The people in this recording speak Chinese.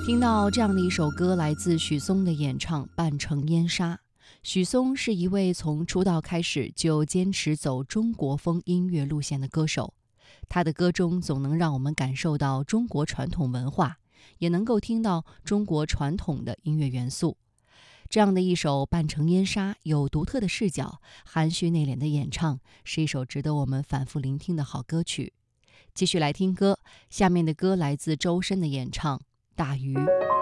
听到这样的一首歌，来自许嵩的演唱《半城烟沙》。许嵩是一位从出道开始就坚持走中国风音乐路线的歌手，他的歌中总能让我们感受到中国传统文化，也能够听到中国传统的音乐元素。这样的一首《半城烟沙》，有独特的视角，含蓄内敛的演唱，是一首值得我们反复聆听的好歌曲。继续来听歌，下面的歌来自周深的演唱《大鱼》。